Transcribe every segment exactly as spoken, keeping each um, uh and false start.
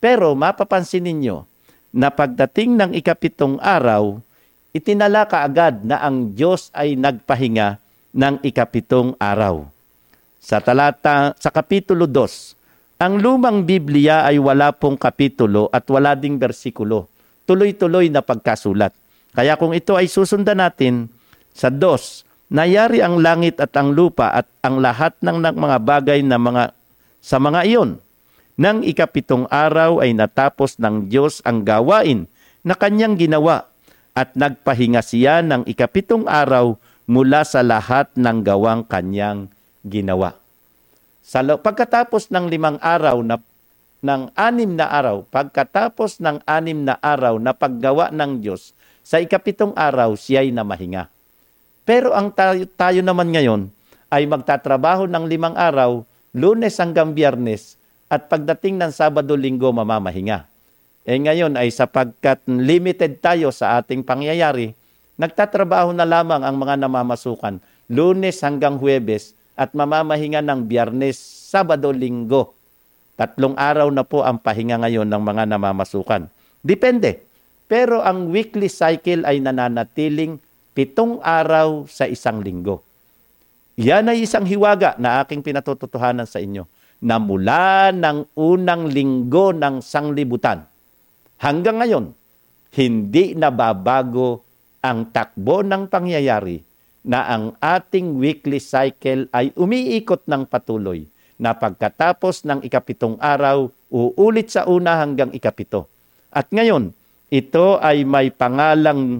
Pero mapapansin ninyo na pagdating ng ikapitong araw, itinala kaagad na ang Diyos ay nagpahinga ng ikapitong araw. Sa talata sa kapitulo dos, ang lumang Biblia ay wala pong kapitulo at wala ding bersikulo. Tuloy-tuloy na pagkasulat. Kaya kung ito ay susundan natin sa dos, nayari ang langit at ang lupa at ang lahat ng, ng mga bagay na mga sa mga iyon. Nang ikapitong araw ay natapos ng Diyos ang gawain na kanyang ginawa at nagpahinga siya ng ikapitong araw mula sa lahat ng gawang kanyang ginawa. Sa pagkatapos ng limang araw na ng anim na araw, pagkatapos ng anim na araw na paggawa ng Diyos, sa ikapitong araw siya'y namahinga. Pero ang tayo, tayo naman ngayon ay magtatrabaho ng limang araw, Lunes hanggang Biyernes, at pagdating ng Sabado, Linggo, mamamahinga. Eh ngayon ay sapagkat limited tayo sa ating pangyayari, nagtatrabaho na lamang ang mga namamasukan, Lunes hanggang Huwebes, at mamamahinga ng Biyernes, Sabado, Linggo. Tatlong araw na po ang pahinga ngayon ng mga namamasukan. Depende. Pero ang weekly cycle ay nananatiling pitong araw sa isang linggo. Yan ay isang hiwaga na aking pinatututuhanan sa inyo na mula ng unang linggo ng sanglibutan hanggang ngayon, hindi nababago ang takbo ng pangyayari na ang ating weekly cycle ay umiikot ng patuloy na pagkatapos ng ikapitong araw, uulit sa una hanggang ikapito. At ngayon, ito ay may pangalang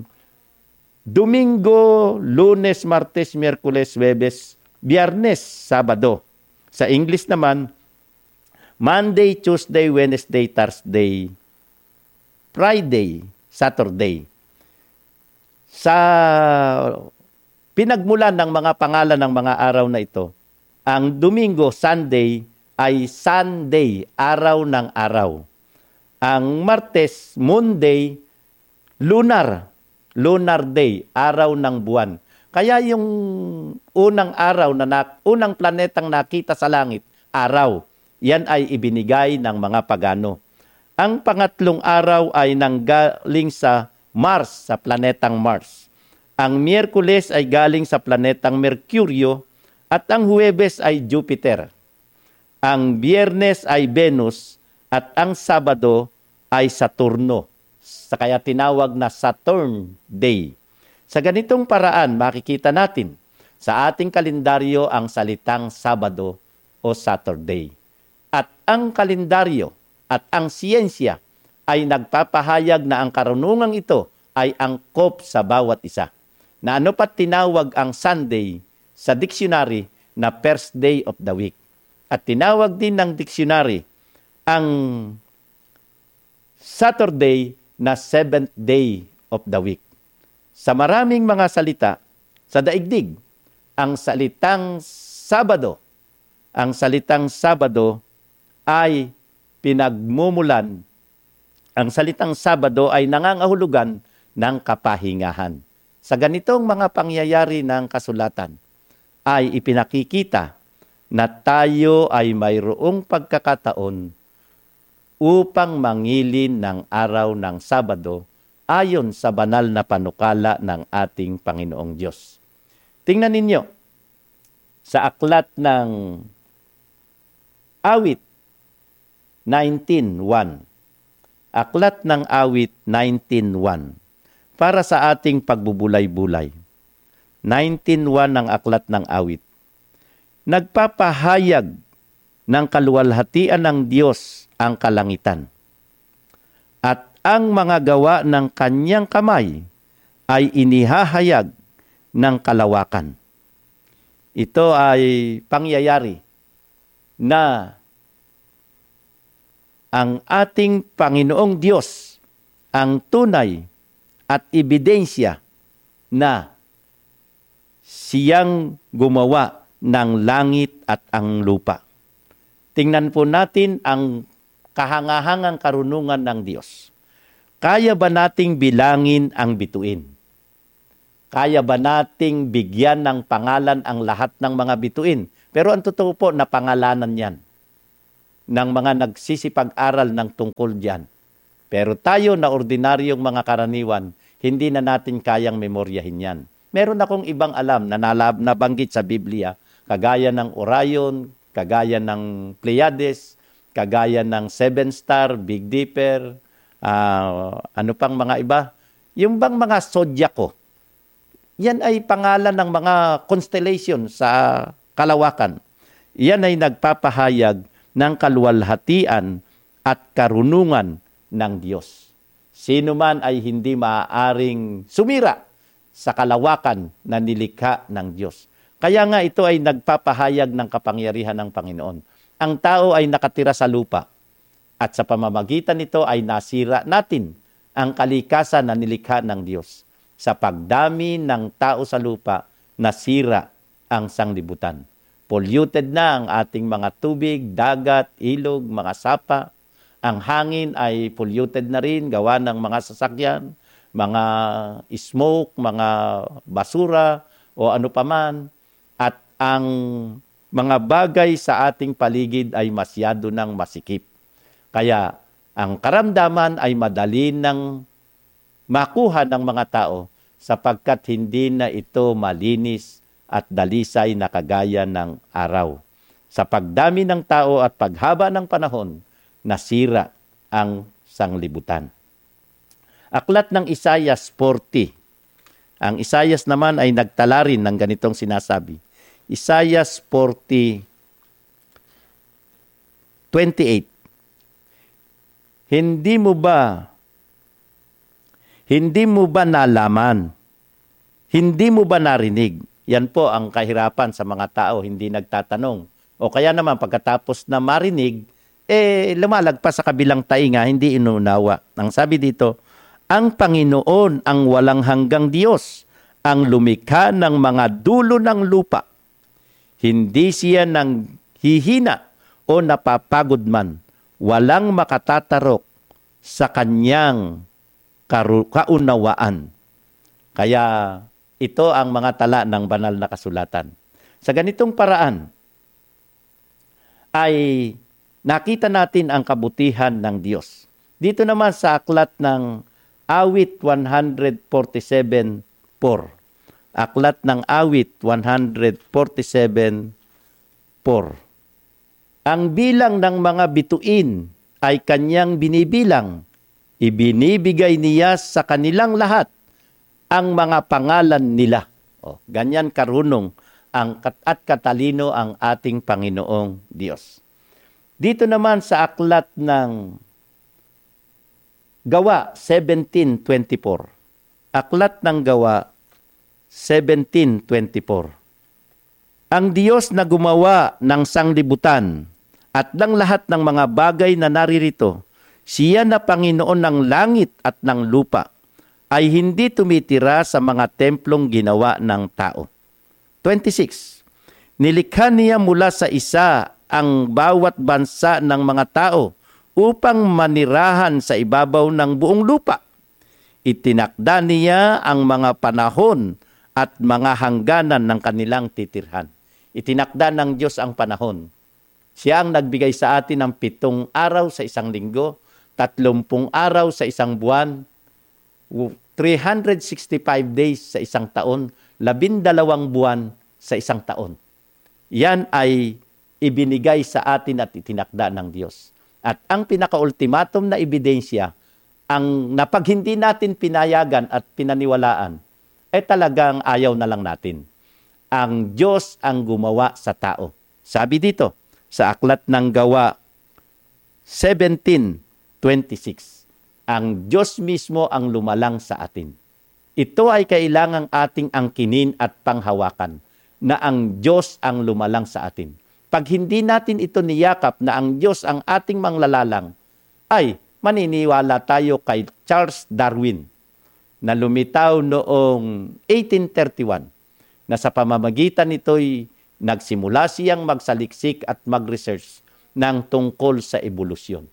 Domingo, Lunes, Martes, Miyerkules, Huwebes, Biyernes, Sabado. Sa English naman, Monday, Tuesday, Wednesday, Thursday, Friday, Saturday. Sa pinagmulan ng mga pangalan ng mga araw na ito, ang Domingo, Sunday, ay Sunday, araw ng araw. Ang Martes, Monday, lunar, lunar day, araw ng buwan. Kaya yung unang araw, na, na unang planetang nakita sa langit, araw, yan ay ibinigay ng mga pagano. Ang pangatlong araw ay nanggaling sa Mars, sa planetang Mars. Ang Miyerkules ay galing sa planetang Mercurio at ang Huwebes ay Jupiter. Ang Biyernes ay Venus at ang Sabado ay Saturno. Sa kaya tinawag na Saturn Day. Sa ganitong paraan, makikita natin sa ating kalendaryo ang salitang Sabado o Saturday. At ang kalendaryo at ang siyensya ay nagpapahayag na ang karunungang ito ay angkop sa bawat isa. Na ano pa tinawag ang Sunday sa dictionary na first day of the week. At tinawag din ng dictionary ang Saturday na seventh day of the week. Sa maraming mga salita sa daigdig, ang salitang Sabado, ang salitang Sabado ay pinagmumulan. Ang salitang Sabado ay nangangahulugan ng kapahingahan. Sa ganitong mga pangyayari ng kasulatan, ay ipinakikita na tayo ay mayroong pagkakataon upang mangilin ng araw ng Sabado ayon sa banal na panukala ng ating Panginoong Diyos. Tingnan ninyo, sa aklat ng Awit nineteen one. Aklat ng Awit nineteen one. Para sa ating pagbubulay-bulay. nineteen one ang aklat ng Awit. Nagpapahayag ng kaluwalhatian ng Diyos ang kalangitan. At ang mga gawa ng kanyang kamay ay inihahayag ng kalawakan. Ito ay pangyayari na ang ating Panginoong Diyos ang tunay at ebidensya na siyang gumawa ng langit at ang lupa. Tingnan po natin ang kahangahangang karunungan ng Diyos. Kaya ba nating bilangin ang bituin? Kaya ba nating bigyan ng pangalan ang lahat ng mga bituin? Pero ang totoo po, napangalanan yan. ng mga nagsisipag-aral ng tungkol diyan. Pero tayo na ordinaryong mga karaniwan, hindi na natin kayang memoryahin yan. Meron akong ibang alam na nalab, nabanggit sa Biblia, kagaya ng Orion, kagaya ng Pleiades, kagaya ng Seven Star, Big Dipper, uh, ano pang mga iba. Yung bang mga Zodiaco, yan ay pangalan ng mga constellation sa kalawakan. Yan ay nagpapahayag ng kaluwalhatian at karunungan ng Diyos. Sino man ay hindi maaaring sumira sa kalawakan na nilikha ng Diyos. Kaya nga ito ay nagpapahayag ng kapangyarihan ng Panginoon. Ang tao ay nakatira sa lupa at sa pamamagitan nito ay nasira natin ang kalikasan na nilikha ng Diyos. Sa pagdami ng tao sa lupa, nasira ang sanglibutan. Polluted na ang ating mga tubig, dagat, ilog, mga sapa. Ang hangin ay polluted na rin, gawa ng mga sasakyan, mga smoke, mga basura, o ano paman. At ang mga bagay sa ating paligid ay masyado ng masikip. Kaya ang karamdaman ay madali ng makuha ng mga tao sapagkat hindi na ito malinis at dalisay na kagaya ng araw. Sa pagdami ng tao at paghaba ng panahon, nasira ang sanglibutan. Aklat ng Isaias forty. Ang Isaias naman ay nagtala rin ng ganitong sinasabi. Isaias forty, twenty-eight. Hindi mo ba, hindi mo ba nalaman? Hindi mo ba narinig? Yan po ang kahirapan sa mga tao, hindi nagtatanong. O kaya naman pagkatapos na marinig, eh lumalagpas sa kabilang tainga, hindi inuunawa. Ang sabi dito, ang Panginoon ang walang hanggang Diyos, ang lumikha ng mga dulo ng lupa. Hindi siya nang hihina o napapagod man. Walang makatatarok sa kanyang kaunawaan. Kaya ito ang mga tala ng banal na kasulatan. Sa ganitong paraan ay nakita natin ang kabutihan ng Diyos. Dito naman sa aklat ng Awit one forty-seven four. Aklat ng Awit one forty-seven four. Ang bilang ng mga bituin ay kanyang binibilang. Ibinibigay niya sa kanilang lahat ang mga pangalan nila. O, ganyan karunong ang at katalino ang ating Panginoong Diyos. Dito naman sa aklat ng Gawa seventeen twenty-four. Aklat ng Gawa seventeen twenty-four. Ang Diyos na gumawa ng sanglibutan at ng lahat ng mga bagay na naririto, siya na Panginoon ng langit at ng lupa, ay hindi tumitira sa mga templong ginawa ng tao. twenty-six. Nilikha niya mula sa isa ang bawat bansa ng mga tao upang manirahan sa ibabaw ng buong lupa. Itinakda niya ang mga panahon at mga hangganan ng kanilang titirhan. Itinakda ng Diyos ang panahon. Siya ang nagbigay sa atin ng pitong araw sa isang linggo, tatlumpung araw sa isang buwan, three hundred sixty-five days sa isang taon, labindalawang buwan sa isang taon. Yan ay ibinigay sa atin at itinakda ng Diyos. At ang pinaka-ultimatum na ebidensya, ang napag hindi natin pinayagan at pinaniwalaan, ay talagang ayaw na lang natin. Ang Diyos ang gumawa sa tao. Sabi dito, sa aklat ng Gawa seventeen twenty-six, ang Diyos mismo ang lumalang sa atin. Ito ay kailangang ating angkinin at panghawakan na ang Diyos ang lumalang sa atin. Pag hindi natin ito niyakap na ang Diyos ang ating manglalalang, ay maniniwala tayo kay Charles Darwin na lumitaw noong eighteen thirty-one na sa pamamagitan nito'y nagsimula siyang magsaliksik at mag-research ng tungkol sa evolusyon.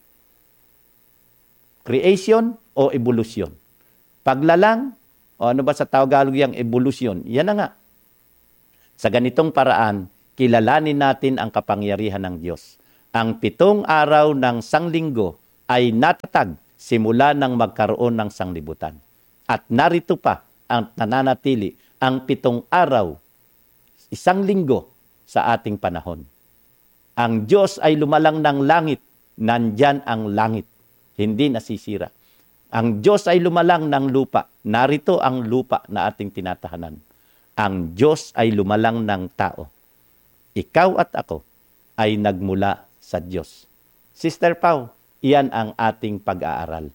Creation o evolusyon? Paglalang o ano ba sa Tagalog yung evolusyon? Yan na nga. Sa ganitong paraan, kilalanin natin ang kapangyarihan ng Diyos. Ang pitong araw ng sanglinggo ay natatag simula nang magkaroon ng sanglibutan. At narito pa ang nananatili ang pitong araw, isang linggo sa ating panahon. Ang Diyos ay lumalang ng langit, nandyan ang langit, hindi nasisira. Ang Diyos ay lumalang ng lupa, narito ang lupa na ating tinatahanan. Ang Diyos ay lumalang ng tao. Ikaw at ako ay nagmula sa Diyos. Sister Pau, iyan ang ating pag-aaral.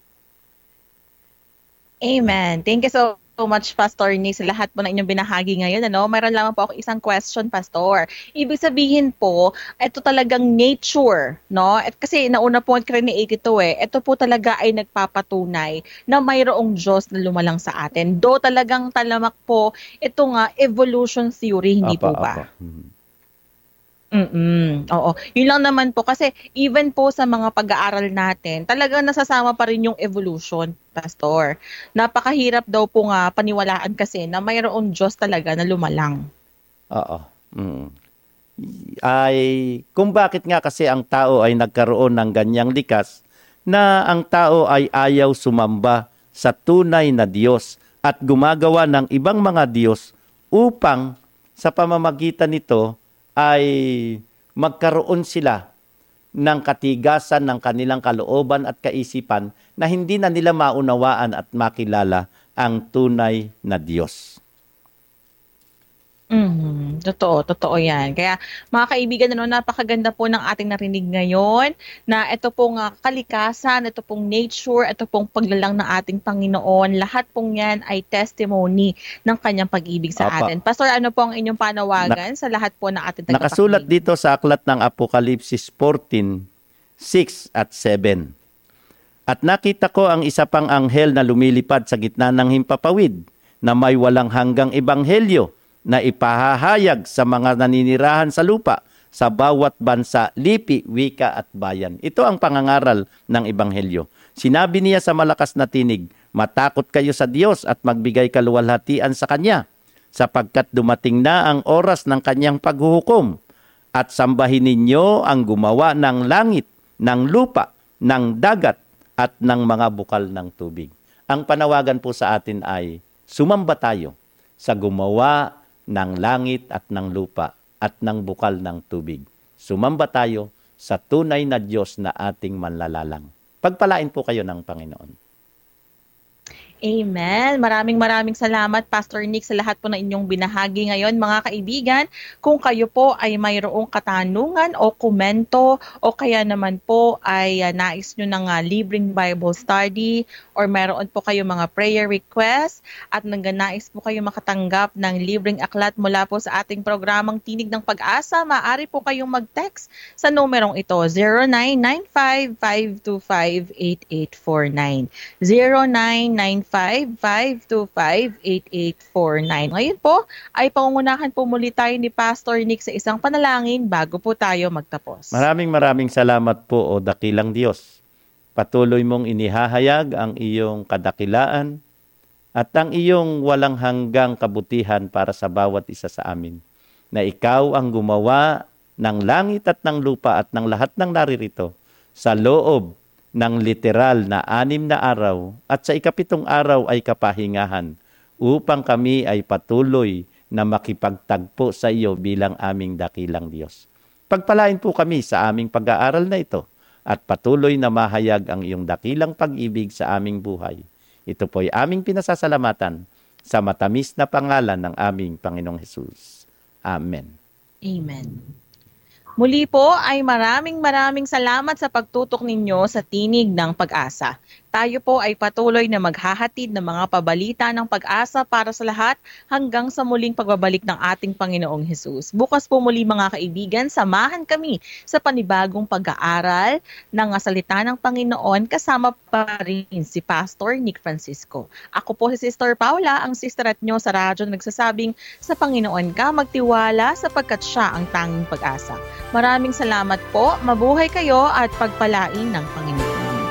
Amen. Thank you so much, Pastor Nick, sa lahat po na inyong binahagi ngayon. Ano? Mayroon lamang po ako isang question, Pastor. Ibig sabihin po, ito talagang nature, no? At kasi nauna po create ito eh. Ito po talaga ay nagpapatunay na mayroong Diyos na lumalang sa atin. Do talagang talamak po, ito nga, evolution theory, hindi Apa, po ba? apa. Hmm. Mm, oo. Yun lang naman po kasi even po sa mga pag-aaral natin, talagang nasasama pa rin yung evolution, Pastor. Napakahirap daw po nga paniwalaan kasi na mayroong Diyos talaga na lumalang. Oo. Mm. Ay, kung bakit nga kasi ang tao ay nagkaroon ng ganyang likas na ang tao ay ayaw sumamba sa tunay na Diyos at gumagawa ng ibang mga Diyos upang sa pamamagitan nito ay magkaroon sila ng katigasan ng kanilang kalooban at kaisipan na hindi na nila maunawaan at makilala ang tunay na Diyos. Mhm, totoo, totoo 'yan. Kaya mga kaibigan, ano, napakaganda po ng ating narinig ngayon na ito pong ah, kalikasan, ito pong nature, ito pong paglalang ng ating Panginoon. Lahat pong 'yan ay testimony ng kanyang pag-ibig sa Apa. atin. Pastor, ano po ang inyong panawagan sa lahat po ng ating tagapakinig? Nakasulat dito sa aklat ng Apokalipsis fourteen, six at seven. At nakita ko ang isa pang anghel na lumilipad sa gitna ng himpapawid na may walang hanggang ebanghelyo na ipahahayag sa mga naninirahan sa lupa sa bawat bansa, lipi, wika at bayan. Ito ang pangangaral ng ebanghelyo. Sinabi niya sa malakas na tinig, matakot kayo sa Diyos at magbigay kaluwalhatian sa Kanya, sapagkat dumating na ang oras ng Kanyang paghuhukom. At sambahin ninyo ang gumawa ng langit, ng lupa, ng dagat, at ng mga bukal ng tubig. Ang panawagan po sa atin ay sumamba tayo sa gumawa ng langit at ng lupa at ng bukal ng tubig. Sumamba tayo sa tunay na Diyos na ating manlalalang. Pagpalain po kayo ng Panginoon. Amen. Maraming maraming salamat, Pastor Nick, sa lahat po na inyong binahagi ngayon. Mga kaibigan, kung kayo po ay mayroong katanungan o komento o kaya naman po ay uh, nais nyo ng uh, libreng Bible study or mayroon po kayo mga prayer request at nais po kayo makatanggap ng libreng aklat mula po sa ating programang Tinig ng Pag-asa, maaari po kayong mag-text sa numerong ito, zero nine nine five, five two five, eight eight four nine. zero nine nine five, five two five, eight eight four nine. Ngayon po ay pangungunahan po muli tayo ni Pastor Nick sa isang panalangin bago po tayo magtapos. Maraming maraming salamat po, o dakilang Diyos. Patuloy mong inihahayag ang iyong kadakilaan at ang iyong walang hanggang kabutihan para sa bawat isa sa amin. Na ikaw ang gumawa ng langit at ng lupa at ng lahat ng naririto sa loob ng literal na anim na araw at sa ikapitong araw ay kapahingahan upang kami ay patuloy na makipagtagpo sa iyo bilang aming dakilang Diyos. Pagpalain po kami sa aming pag-aaral na ito at patuloy na mahayag ang iyong dakilang pag-ibig sa aming buhay. Ito po'y aming pinasasalamatan sa matamis na pangalan ng aming Panginoong Hesus. Amen. Amen. Muli po ay maraming maraming salamat sa pagtutok ninyo sa Tinig ng Pag-asa. Tayo po ay patuloy na maghahatid ng mga pabalita ng pag-asa para sa lahat hanggang sa muling pagbabalik ng ating Panginoong Hesus. Bukas po muli mga kaibigan, samahan kami sa panibagong pag-aaral ng salita ng Panginoon kasama pa rin si Pastor Nick Francisco. Ako po si Sister Paula, ang sister at nyo sa radyo nagsasabing sa Panginoon ka magtiwala sapagkat siya ang tanging pag-asa. Maraming salamat po, mabuhay kayo at pagpalain ng Panginoon.